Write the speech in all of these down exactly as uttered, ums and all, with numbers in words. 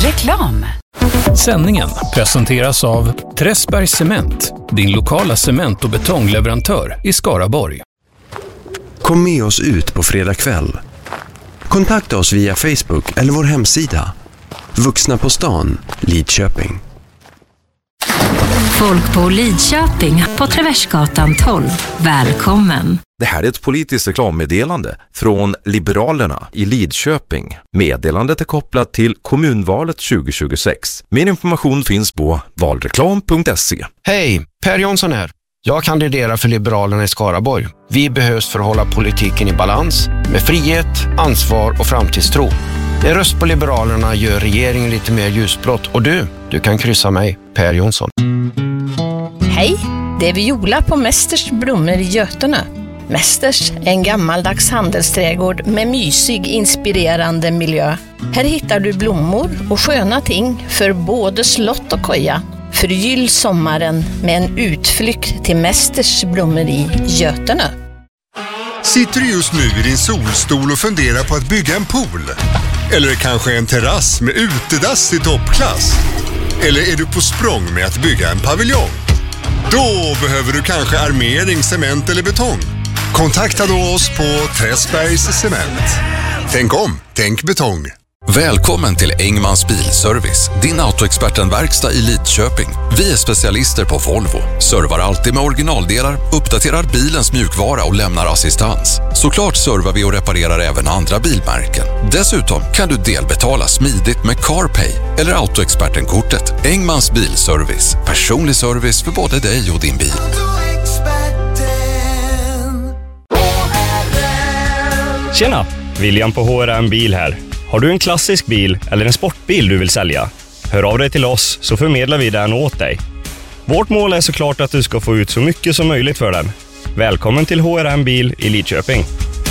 Reklam. Sändningen presenteras av Träsbergs Cement, din lokala cement- och betongleverantör i Skaraborg. Kom med oss ut på fredag kväll. Kontakta oss via Facebook eller vår hemsida. Vuxna på stan, Lidköping. Folk på Lidköping på Traversgatan tolv. Välkommen! Det här är ett politiskt reklammeddelande från Liberalerna i Lidköping. Meddelandet är kopplat till kommunvalet tjugo tjugosex. Mer information finns på valreklam punkt se. Hej, Per Jonsson här. Jag kandiderar för Liberalerna i Skaraborg. Vi behövs för att hålla politiken i balans med frihet, ansvar och framtidstro. En röst på Liberalerna gör regeringen lite mer ljusblått. Och du, du kan kryssa mig, Per Jonsson. Hej, det är Viola på Mästers blommor i Götene. Mästers är en gammaldags handelsträdgård med mysig, inspirerande miljö. Här hittar du blommor och sköna ting för både slott och koja. Förgyll sommaren med en utflykt till Mästers blommor i Götene. Sitter du just nu i din solstol och funderar på att bygga en pool? Eller kanske en terrass med utedass i toppklass? Eller är du på språng med att bygga en paviljong? Då behöver du kanske armering, cement eller betong. Kontakta då oss på Träsbergs Cement. Tänk om, tänk betong. Välkommen till Engmans Bilservice, din autoexpertenverkstad i Lidköping. Vi är specialister på Volvo, servar alltid med originaldelar, uppdaterar bilens mjukvara och lämnar assistans. Såklart servar vi och reparerar även andra bilmärken. Dessutom kan du delbetala smidigt med CarPay eller autoexpertenkortet. Engmans Bilservice, personlig service för både dig och din bil. Tjena, William på H R M Bil här. Har du en klassisk bil eller en sportbil du vill sälja? Hör av dig till oss så förmedlar vi den åt dig. Vårt mål är såklart att du ska få ut så mycket som möjligt för den. Välkommen till H R M Bil i Lidköping.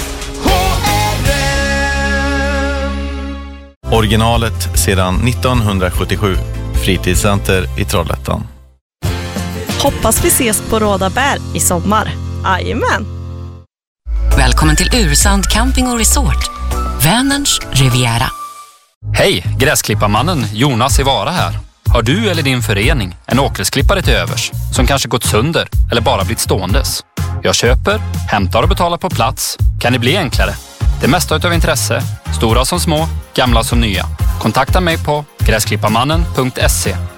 Originalet sedan nittonhundrasjuttiosju. Fritidscenter i Trollhättan. Hoppas vi ses på Råda Bär i sommar. Jajamän! Välkommen till Ursand Camping och Resort. Vänerns Riviera. Hej, gräsklipparmannen Jonas i Vara här. Har du eller din förening en åkgräsklippare till övers som kanske gått sönder eller bara blivit ståendes? Jag köper, hämtar och betalar på plats. Kan det bli enklare? Det mesta utav intresse, stora som små, gamla som nya. Kontakta mig på gräsklipparmannen punkt se.